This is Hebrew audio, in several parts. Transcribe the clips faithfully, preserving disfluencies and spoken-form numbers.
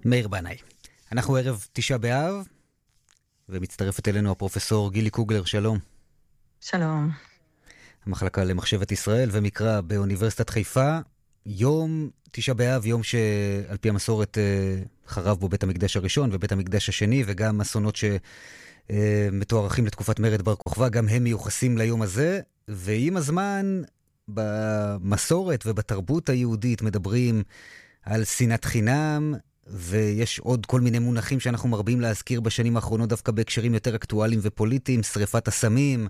מאיר בנאי. אנחנו ערב תשעה באב, ומצטרפת אלינו הפרופסור גילי קוגלר, שלום. שלום. המחלקה למחשבת ישראל ומקרא באוניברסיטת חיפה. יום תשעה באב, יום שעל פי המסורת חרב בו בית המקדש הראשון ובית המקדש השני, וגם אסונות שמתוארכים לתקופת מרד בר כוכבא, גם הם מיוחסים ליום הזה, ועם הזמן במסורת ובתרבות היהודית מדברים על שנאת חינם, ויש עוד כל מיני מונחים שאנחנו מרבים להזכיר בשנים האחרונות דווקא בהקשרים יותר אקטואליים ופוליטיים, שריפת הסמים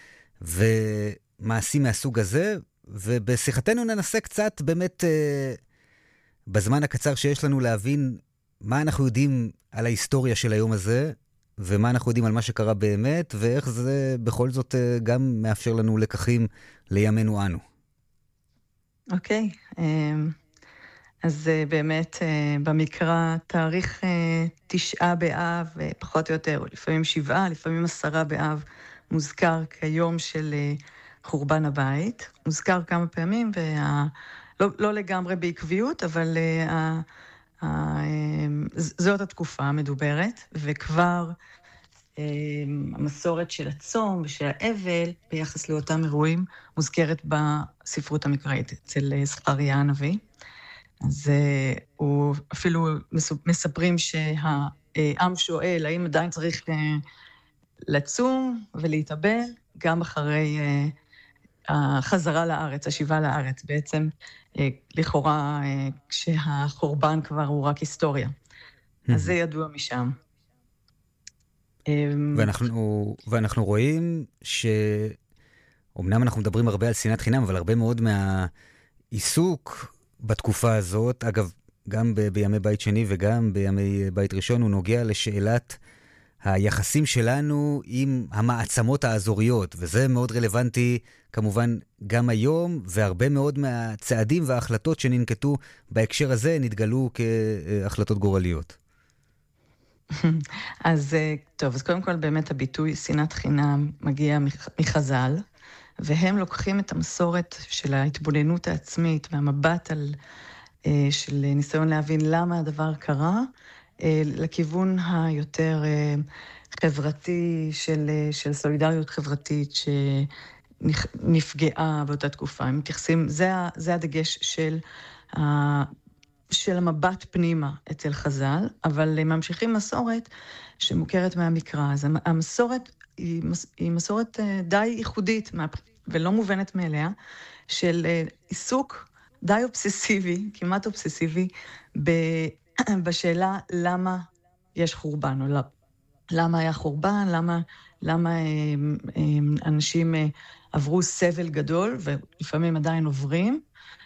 ומעשים מהסוג הזה. ובשיחתנו ננסה קצת באמת אה, בזמן הקצר שיש לנו להבין מה אנחנו יודעים על ההיסטוריה של היום הזה, ומה אנחנו יודעים על מה שקרה באמת, ואיך זה בכל זאת אה, גם מאפשר לנו לקחים לימינו אנו. אוקיי, אז באמת במקרא תאריך תשעה באב, פחות או יותר, לפעמים שבעה, לפעמים עשרה באב, מוזכר כיום של חורבן הבית. מוזכר כמה פעמים, וה... לא, לא לגמרי בעקביות, אבל ה... ה... זאת התקופה המדוברת, וכבר המסורת של הצום ושל האבל ביחס לאותם אירועים מוזכרת בספרות המקראית אצל זכריה הנביא. אז הוא אפילו מספרים שהעם שואל האם עדיין צריך לצום ולהתאבל גם אחרי החזרה לארץ, השיבה לארץ, בעצם לכאורה כשהחורבן כבר הוא רק היסטוריה. אז זה ידוע משם. ואנחנו, ואנחנו רואים שאומנם אנחנו מדברים הרבה על שנאת חינם, אבל הרבה מאוד מהעיסוק בתקופה הזאת, אגב, גם ב- בימי בית שני וגם בימי בית ראשון, הוא נוגע לשאלת היחסים שלנו עם המעצמות האזוריות, וזה מאוד רלוונטי כמובן גם היום, והרבה מאוד מהצעדים וההחלטות שננקטו בהקשר הזה נתגלו כהחלטות גורליות. אז טוב, אז קודם כל באמת הביטוי שנאת חינם מגיע מחז"ל, והם לוקחים את המסורת של ההתבוננות העצמית והמבט על, של ניסיון להבין למה הדבר קרה, לכיוון היותר חברתי של, של סולידריות חברתית שנפגעה באותה תקופה. הם מתייחסים, זה, זה הדגש של של המבט פנימה אצל חז"ל, אבל ממשיכים מסורת שמוכרת מהמקרא. אז המסורת היא, היא מסורת די ייחודית ולא מובנת מאליה, של עיסוק די אובססיבי, כמעט אובססיבי, בשאלה למה יש חורבן, או למה היה חורבן, למה, למה אנשים עברו סבל גדול, ולפעמים עדיין עוברים,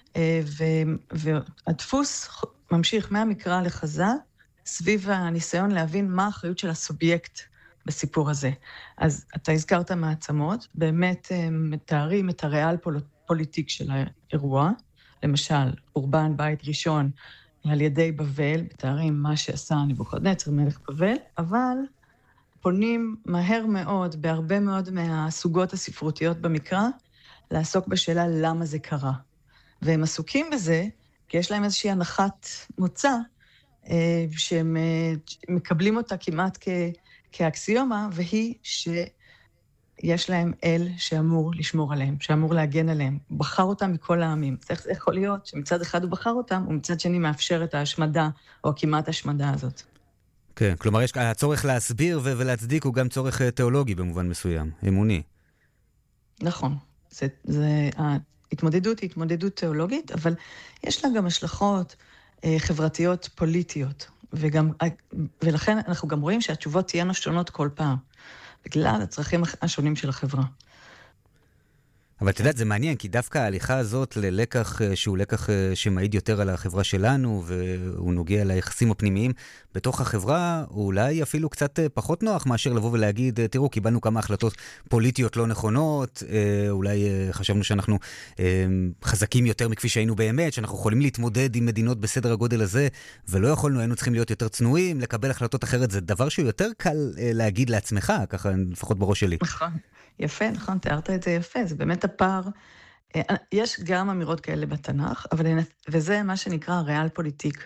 והדפוס ממשיך מהמקרא לחז"ל, סביב הניסיון להבין מה האחריות של הסובייקט בסיפור הזה. אז אתה הזכרת מעצמות, באמת מתארים את הריאל פוליטיק של האירוע, למשל, חורבן בית ראשון על ידי בבל, מתארים מה שעשה נבוכדנצר מלך בבל, אבל פונים מהר מאוד, בהרבה מאוד מהסוגות הספרותיות במקרא, לעסוק בשאלה למה זה קרה. והם עסוקים בזה, כי יש להם איזושהי הנחת מוצא, שהם מקבלים אותה כמעט כ... כאקסיומה, והיא שיש להם אל שאמור לשמור עליהם, שאמור להגן עליהם. הוא בחר אותם מכל העמים. איך זה יכול להיות שמצד אחד הוא בחר אותם, ומצד שני מאפשר את ההשמדה, או כמעט השמדה הזאת. כן, כלומר, יש הצורך להסביר ו- ולהצדיק הוא גם צורך תיאולוגי במובן מסוים, אמוני. נכון. זה, זה, ההתמודדות היא התמודדות תיאולוגית, אבל יש לה גם השלכות אה, חברתיות פוליטיות. וגם, ולכן אנחנו גם רואים שהתשובות תהיינה שונות כל פעם, בגלל הצרכים השונים של החברה. אבל אתה יודעת, זה מעניין, כי דווקא ההליכה הזאת ללקח שהוא לקח שמעיד יותר על החברה שלנו, והוא נוגע ליחסים הפנימיים בתוך החברה, הוא אולי אפילו קצת פחות נוח מאשר לבוא ולהגיד, תראו, קיבלנו כמה החלטות פוליטיות לא נכונות, אולי חשבנו שאנחנו חזקים יותר מכפי שהיינו באמת, שאנחנו יכולים להתמודד עם מדינות בסדר הגודל הזה, ולא יכולנו, היינו צריכים להיות יותר צנועים, לקבל החלטות אחרת, זה דבר שהוא יותר קל להגיד לעצמך, ככה לפחות בראש שלי. נכון. יפה, נכון, תיארת את זה יפה, זה באמת הפער. יש גם אמירות כאלה בתנ"ך, אבל, וזה מה שנקרא ריאל פוליטיק.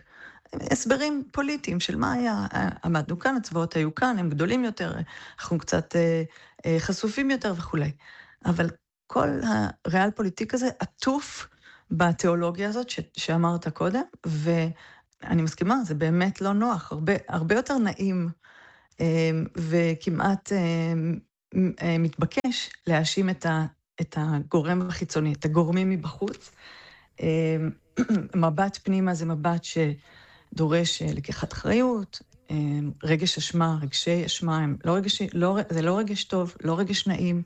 הסברים פוליטיים של מה היה, עמדנו כאן, הצבאות היו כאן, הם גדולים יותר, אנחנו קצת אה, אה, חשופים יותר וכו'. אבל כל הריאל פוליטיק הזה עטוף בתיאולוגיה הזאת ש, שאמרת קודם, ואני מסכימה, זה באמת לא נוח, הרבה, הרבה יותר נעים, אה, וכמעט אה, אה, מתבקש להאשים את, ה, את הגורם החיצוני, את הגורמים מבחוץ. אה, מבט פנימה זה מבט שדורש לקיחת אחריות, רגש אשמה, רגשי אשמה, הם לא רגש, לא, זה לא רגש טוב, לא רגש נעים,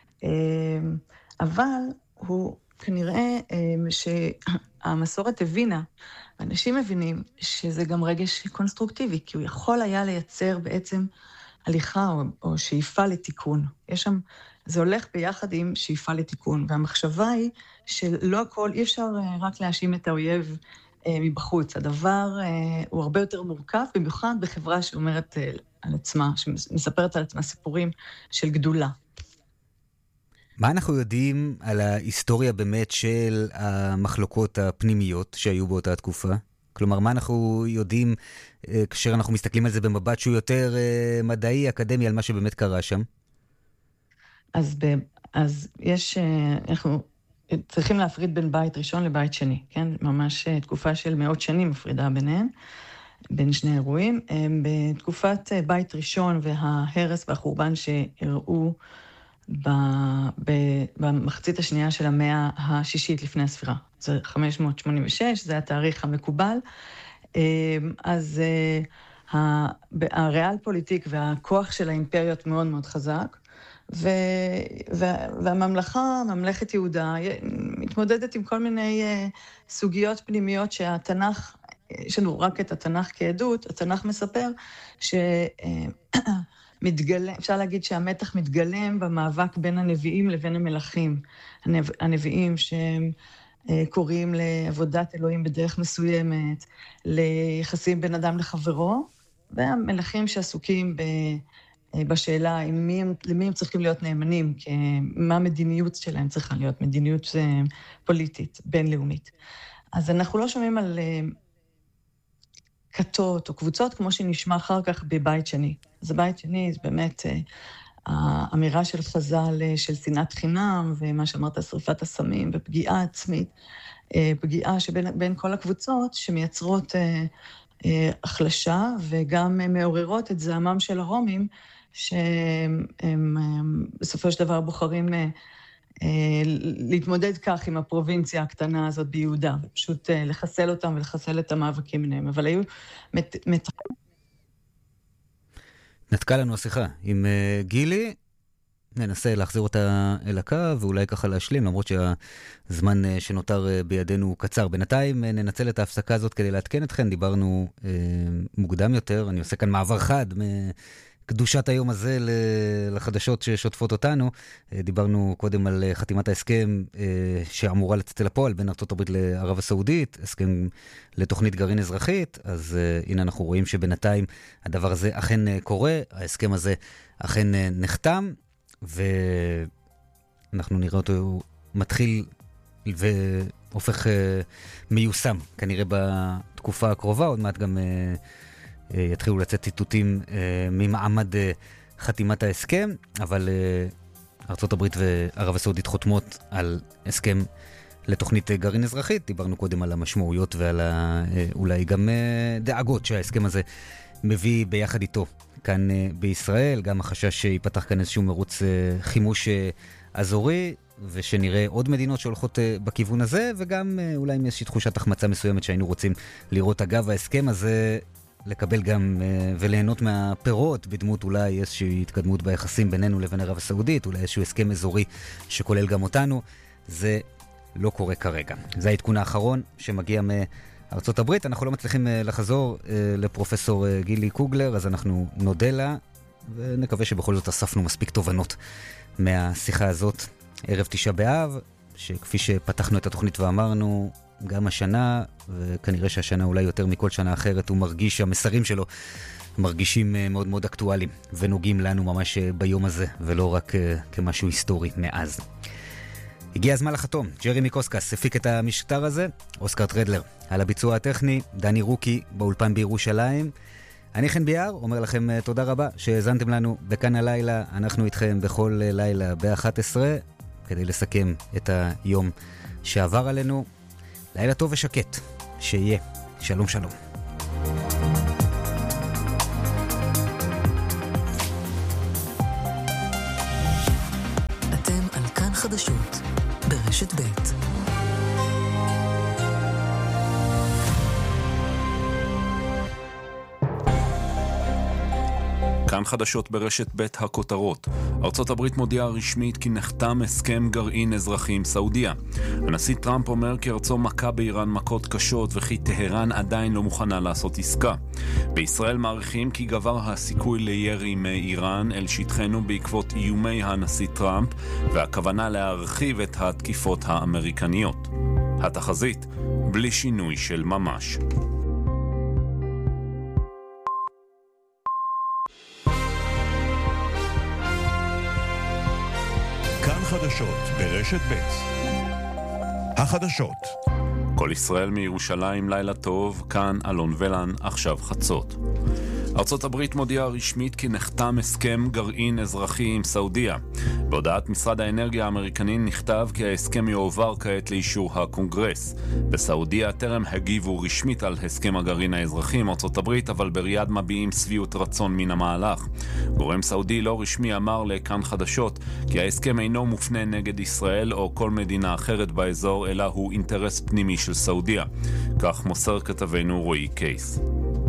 אבל הוא כנראה שהמסורת הבינה, אנשים מבינים שזה גם רגש קונסטרוקטיבי, כי הוא יכול היה לייצר בעצם הליכה או, או שאיפה לתיקון. יש שם, זה הולך ביחד עם שאיפה לתיקון, והמחשבה היא שלא הכל, אי אפשר רק להאשים את האויב אה, מבחוץ. הדבר אה, הוא הרבה יותר מורכב, במיוחד בחברה שאומרת אה, על עצמה, שמספרת על עצמה סיפורים של גדולה. מה אנחנו יודעים על ההיסטוריה באמת של המחלוקות הפנימיות שהיו באותה תקופה? כלומר, מה אנחנו יודעים אה, כאשר אנחנו מסתכלים על זה במבט שהוא יותר אה, מדעי, אקדמי, על מה שבאמת קרה שם? אז, ב, אז יש, אנחנו צריכים להפריד בין בית ראשון לבית שני, כן? ממש תקופה של מאות שנים מפרידה ביניהם, בין שני אירועים. בתקופת בית ראשון וההרס והחורבן שהראו ב, ב, במחצית השנייה של המאה השישית לפני הספירה. זה חמש מאות שמונים ושש, זה התאריך המקובל. אז הריאל פוליטיק והכוח של האימפריות מאוד מאוד חזק, ו, וה, והממלכה, ממלכת יהודה, מתמודדת עם כל מיני uh, סוגיות פנימיות שהתנ"ך, יש לנו רק את התנ"ך כעדות, התנ"ך מספר שמתגלם, אפשר להגיד שהמתח מתגלם במאבק בין הנביאים לבין המלכים. הנב, הנביאים שהם uh, קוראים לעבודת אלוהים בדרך מסוימת, ליחסים בין אדם לחברו, והמלכים שעסוקים ב... בשאלה עם מי הם, למי הם צריכים להיות נאמנים, מה המדיניות שלהם צריכה להיות, מדיניות פוליטית, בינלאומית. אז אנחנו לא שומעים על כתות או קבוצות, כמו שנשמע אחר כך בבית שני. אז בבית שני זה באמת האמירה של חז"ל של שנאת חינם, ומה שאמרת, שריפת הסמים ופגיעה עצמית, פגיעה שבין בין כל הקבוצות שמייצרות החלשה, וגם מעוררות את זעמם של הרומים, שהם בסופו של דבר בוחרים להתמודד כך עם הפרובינציה הקטנה הזאת ביהודה, ופשוט לחסל אותם ולחסל את המאבקים ביניהם. אבל היו מתחים. נתקע לנו השיחה עם גילי, ננסה להחזיר אותה אל הקו, ואולי ככה להשלים, למרות שהזמן שנותר בידינו קצר. בינתיים ננצל את ההפסקה הזאת כדי להתקן אתכן, דיברנו אה, מוקדם יותר, אני עושה כאן מעבר חד מקדושת היום הזה לחדשות ששוטפות אותנו. אה, דיברנו קודם על חתימת ההסכם אה, שאמורה לצאת לפועל בין ארצות הברית לערב הסעודית, הסכם לתוכנית גרעין אזרחית, אז אה, הנה אנחנו רואים שבינתיים הדבר הזה אכן אה, קורה, ההסכם הזה אכן אה, נחתם, ואנחנו נראה אותו מתחיל והופך uh, מיושם, כנראה בתקופה הקרובה, עוד מעט גם uh, uh, יתחילו לצאת ציטוטים uh, ממעמד uh, חתימת ההסכם, אבל uh, ארצות הברית וערב הסעודית חותמות על הסכם לתוכנית גרעין אזרחית. דיברנו קודם על המשמעויות ועל ה, uh, אולי גם uh, דאגות שההסכם הזה מביא ביחד איתו. כאן בישראל, גם החשש שיפתח כאן איזשהו מרוץ חימוש אזורי, ושנראה עוד מדינות שהולכות בכיוון הזה, וגם אולי עם איזושהי תחושת החמצה מסוימת שהיינו רוצים לראות אגב ההסכם הזה, לקבל גם וליהנות מהפירות, בדמות אולי איזושהי התקדמות ביחסים בינינו לבין ערב הסעודית, אולי איזשהו הסכם אזורי שכולל גם אותנו. זה לא קורה כרגע. זה העדכון האחרון שמגיע מ... ארצות הברית. אנחנו לא מצליחים לחזור לפרופסור גילי קוגלר, אז אנחנו נודה לה, ונקווה שבכל זאת אספנו מספיק תובנות מהשיחה הזאת. ערב תשעה באב, שכפי שפתחנו את התוכנית ואמרנו, גם השנה, וכנראה שהשנה אולי יותר מכל שנה אחרת, הוא מרגיש, המסרים שלו מרגישים מאוד מאוד הגיע הזמן לחתום. ג'רמי קוסקס הפיק את המשטר הזה, אוסקר טרדלר על הביצוע הטכני, דני רוקי באולפן בירושלים. אני חן ביאר, אומר לכם תודה רבה שהזנתם לנו בכאן הלילה. אנחנו איתכם בכל לילה ב-אחת עשרה כדי לסכם את היום שעבר עלינו. לילה טוב ושקט שיהיה. שלום שלום. אתם על כאן חדשות ברשת ב'. כאן חדשות ברשת ב' הכותרות. ארצות הברית מודיעה רשמית כי נחתם הסכם גרעין אזרחי עם סעודיה. הנשיא טראמפ אומר כי ארצו מכה באיראן מכות קשות וכי טהרן עדיין לא מוכנה לעשות עסקה. בישראל מעריכים כי גבר הסיכוי לירי מאיראן אל שטחנו בעקבות איומי הנשיא טראמפ והכוונה להרחיב את התקיפות האמריקניות. התחזית בלי שינוי של ממש. כאן חדשות ברשת ב'. החדשות. כל ישראל מירושלים, לילה טוב. כאן אלון ולן, עכשיו חצות. ארצות הברית מודיעה רשמית כי נחתם הסכם גרעין אזרחי עם סעודיה. בהודעת משרד האנרגיה האמריקני נכתב כי ההסכם יועבר כעת לאישור הקונגרס. בסעודיה טרם הגיבו רשמית על הסכם הגרעין האזרחי עם ארצות הברית, אבל בריאד מביעים שביעות רצון מן המהלך. גורם סעודי לא רשמי אמר לכאן חדשות כי ההסכם אינו מופנה נגד ישראל או כל מדינה אחרת באזור, אלא הוא אינטרס פנימי של סעודיה. כך מוסר כתבנו רועי קייס.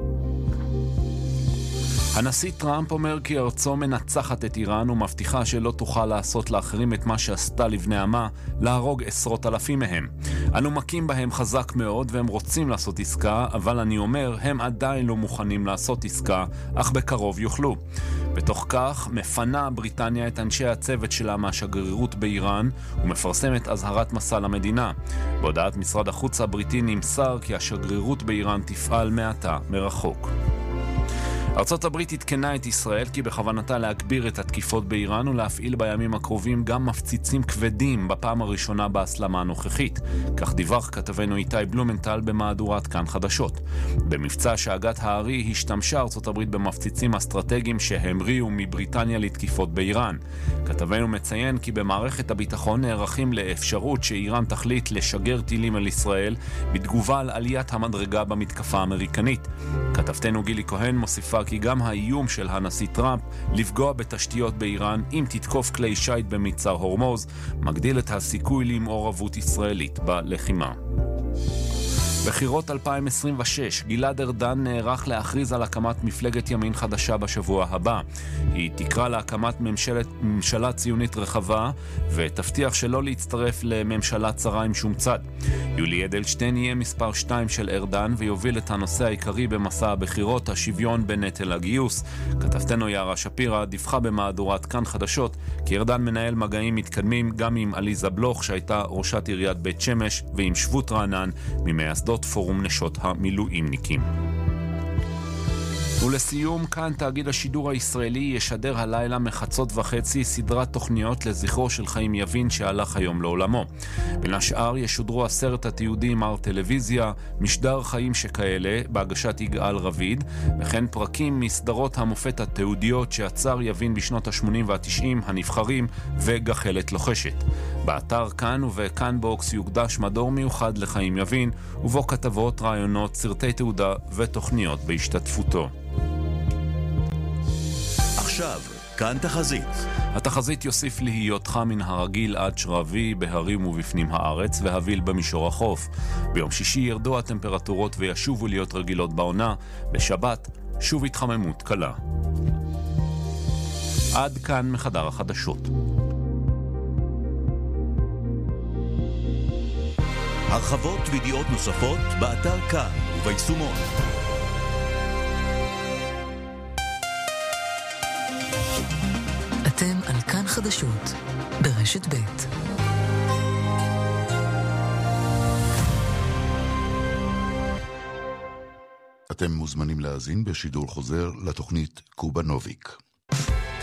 הנשיא טראמפ אומר כי ארצו מנצחת את איראן ומבטיחה שלא תוכל לעשות לאחרים את מה שעשתה לבני עמה, להרוג עשרות אלפים מהם. אנו מכים בהם חזק מאוד והם רוצים לעשות עסקה, אבל אני אומר, הם עדיין לא מוכנים לעשות עסקה, אך בקרוב יוכלו. בתוך כך מפנה בריטניה את אנשי הצוות שלה מהשגרירות באיראן ומפרסמת אזהרת מסע למדינה. בהודעת משרד החוץ הבריטי נמסר כי השגרירות באיראן תפעל מעתה מרחוק. ארצות הברית התקנה את ישראל כי בכוונתה להגביר את התקיפות באיראן ולהפעיל בימים הקרובים גם מפציצים כבדים בפעם הראשונה בהסלמה הנוכחית. כך דיווח כתבנו איתי בלומנטל במהדורת כאן חדשות. במבצע שהגת הארי השתמשה ארצות הברית במפציצים אסטרטגיים שהמריאו מבריטניה לתקיפות באיראן. כתבנו מציין כי במערכת הביטחון נערכים לאפשרות שאיראן תחליט לשגר טילים אל ישראל בתגובה על עליית המדרגה במתקפה האמריקנית. כתבתנו גילי כהן מוסיפה כי גם האיום של הנשיא טראמפ לפגוע בתשתיות באיראן אם תתקוף כלי שייט במצר הורמוז מגדיל את הסיכוי למעורבות ישראלית בלחימה. בחירות אלפיים עשרים ושש, גלעד ארדן נערך להכריז על הקמת מפלגת ימין חדשה בשבוע הבא. היא תקרא להקמת ממשלת, ממשלה ציונית רחבה ותבטיח שלא להצטרף לממשלה צרה עם שום צד. יולי אדלשטיין יהיה מספר שתיים של ארדן ויוביל את הנושא העיקרי במסע הבחירות, השוויון בנטל הגיוס. כתבתנו יערה שפירא דיווחה במהדורת כאן חדשות כי ארדן מנהל מגעים מתקדמים גם עם עליזה בלוך שהייתה ראשת עיריית בית שמש ועם שבות רענן ממייסדות פורום נשות המילואימניקים. ולסיום, כאן תאגיד השידור הישראלי ישדר הלילה מחצות וחצי סדרת תוכניות לזכרו של חיים יבין שהלך היום לעולמו. בין השאר ישודרו הסרט התיעודי מר טלוויזיה, משדר חיים שכאלה, בהגשת יגאל רביד, וכן פרקים מסדרות המופת התיעודיות שעצר יבין בשנות ה-שמונים וה-תשעים, הנבחרים וגחלת לוחשת. באתר כאן ובכאן בוקס יוקדש מדור מיוחד לחיים יבין, ובו כתבות, רעיונות, סרטי תעודה ותוכניות בהשתתפותו. עכשיו, כאן תחזית. התחזית יוסיף להיות חם מן הרגיל עד שרבי בהרים ובפנים הארץ והביל במישור החוף. ביום שישי ירדו הטמפרטורות וישובו להיות רגילות בעונה. בשבת שוב התחממות קלה. עד כאן מחדר החדשות. הרחבות וידיעות נוספות באתר כאן וביישומון. אתם על כאן חדשות ברשת ב'. אתם מוזמנים להאזין בשידור חוזר לתוכנית קובה נוביק.